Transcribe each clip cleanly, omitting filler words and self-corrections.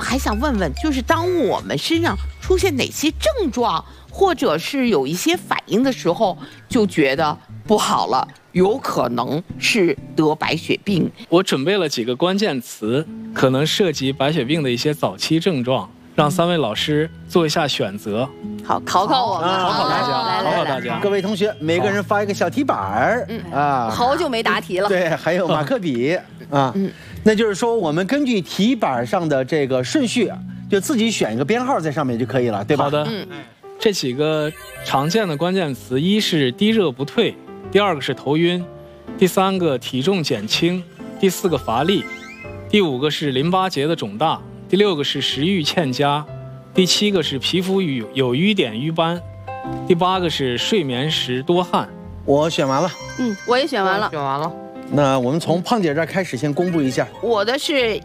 还想问问，就是当我们身上出现哪些症状，或者是有一些反应的时候，就觉得不好了，有可能是得白血病。 我准备了几个关键词，可能涉及白血病的一些早期症状，让3位老师做一下选择。 好，考考我们， 考大家， 来考大家。 各位同学，每个人发一个小题板儿啊。 好久没答题了。 对，还有马克笔啊。那就是说，我们根据题板上的这个顺序，就自己选一个编号在上面就可以了，对吧？ 好的。这几个常见的关键词，一是低热不退，第2个是头晕，第3个体重减轻，第4个乏力，第5个是淋巴结的肿大，第6个是食欲欠佳，第7个是皮肤有瘀点瘀斑，第8个是睡眠时多汗。 我选完了。 我也选完了。 选完了。 那我们从胖姐这儿开始，先公布一下。 我的是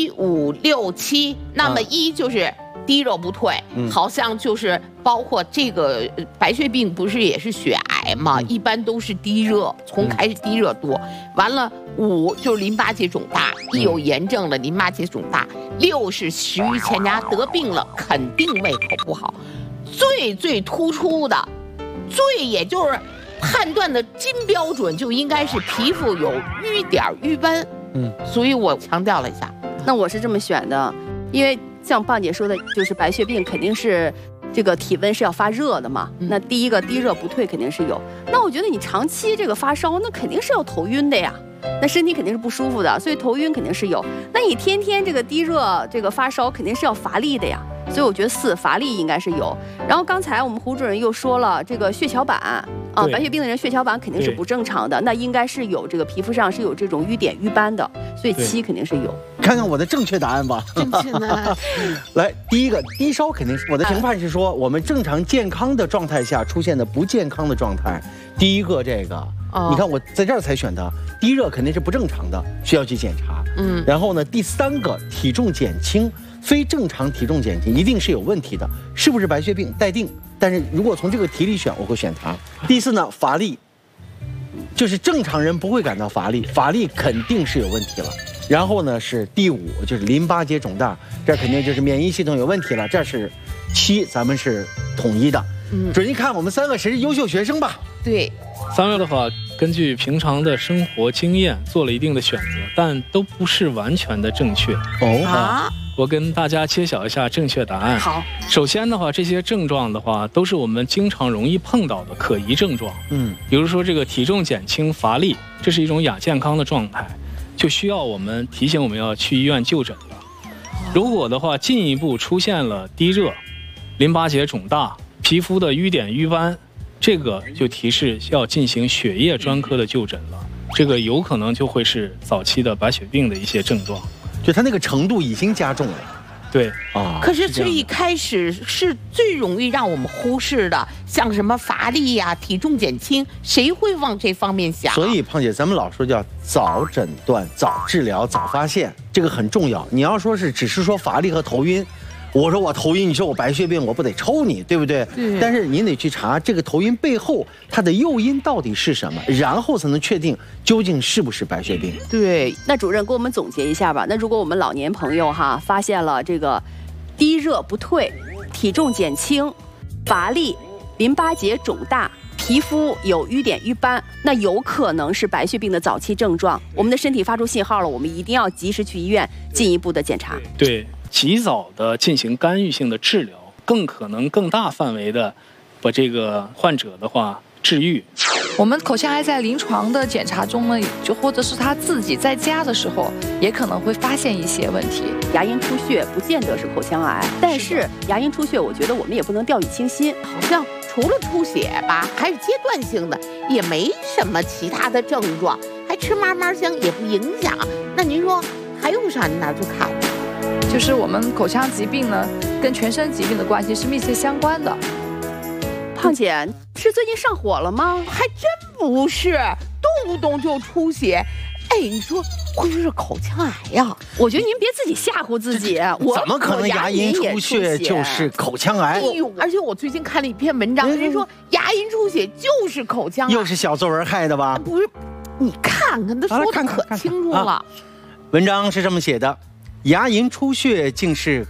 1567，那么1就是低热不退，好像就是包括这个白血病不是也是血癌嘛，一般都是低热，从开始低热多，完了5就是淋巴结肿大，一有炎症了淋巴结肿大，6是食欲欠佳，得病了肯定胃口不好，最突出的，也就是判断的金标准就应该是皮肤有瘀点瘀斑，所以我强调了一下。 那我是这么选的，因为像胖姐说的，就是白血病肯定是这个体温是要发热的嘛。那第一个低热不退肯定是有。那我觉得你长期这个发烧，那肯定是要头晕的呀。那身体肯定是不舒服的，所以头晕肯定是有。那你天天这个低热这个发烧，肯定是要乏力的呀。所以我觉得4乏力应该是有。然后刚才我们胡主任又说了，这个血小板啊，白血病的人血小板肯定是不正常的，那应该是有这个皮肤上是有这种瘀点瘀斑的，所以7肯定是有。 看看我的正确答案吧。 正确呢？ 来，第一个低烧肯定是我的评判是说，我们正常健康的状态下出现的不健康的状态。第一个这个，你看我在这儿才选的，低热肯定是不正常的，需要去检查。然后呢，第3个体重减轻。非正常体重减轻一定是有问题的，是不是白血病待定？但是如果从这个题里选，我会选它。第4呢，乏力，就是正常人不会感到乏力，乏力肯定是有问题了。然后呢是第5，就是淋巴结肿大，这肯定就是免疫系统有问题了。这是7，咱们是统一的。准一看我们3个谁是优秀学生吧？ 对 ，3位的话，根据平常的生活经验做了一定的选择，但都不是完全的正确。我跟大家揭晓一下正确答案。 好， 首先的话，这些症状的话，都是我们经常容易碰到的可疑症状。比如说这个体重减轻、乏力，这是一种亚健康的状态，就需要我们提醒我们要去医院就诊了。如果的话，进一步出现了低热、淋巴结肿大、皮肤的瘀点瘀斑，这个就提示要进行血液专科的就诊了。这个有可能就会是早期的白血病的一些症状。 就它那个程度已经加重了， 对可是这一开始是最容易让我们忽视的，像什么乏力呀、体重减轻，谁会往这方面想？ 所以胖姐，咱们老说叫早诊断、早治疗、早发现，这个很重要。你要说是只是说乏力和头晕，我说我头晕，你说我白血病，我不得抽你，对不对？但是您得去查这个头晕背后它的诱因到底是什么，然后才能确定究竟是不是白血病。 对， 那主任给我们总结一下吧。那如果我们老年朋友发现了这个低热不退、体重减轻、乏力、淋巴结肿大、皮肤有瘀点瘀斑，那有可能是白血病的早期症状。我们的身体发出信号了，我们一定要及时去医院进一步的检查。 对。及早的进行干预性的治疗，更可能更大范围的把这个患者的话治愈。 我们口腔癌在临床的检查中呢，就或者是他自己在家的时候，也可能会发现一些问题。 牙龈出血不见得是口腔癌，但是牙龈出血，我觉得我们也不能掉以轻心。 好像除了出血吧，还是阶段性的，也没什么其他的症状，还吃嘛嘛香也不影响。那您说还有啥？您哪去看？ 就是我们口腔疾病呢，跟全身疾病的关系是密切相关的。 胖姐是最近上火了吗？ 还真不是，动不动就出血。哎，你说会不会是口腔癌呀？ 我觉得您别自己吓唬自己。我怎么可能牙龈出血就是口腔癌？ 哎呦，而且我最近看了一篇文章，人说牙龈出血就是口腔癌， 又是小作文害的吧？ 不是，你看看他说的可清楚了。 文章是这么写的。牙龈出血竟是